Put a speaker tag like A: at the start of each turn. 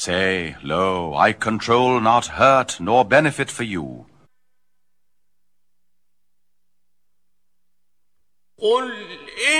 A: Say, lo, I control not hurt nor benefit for you.
B: قل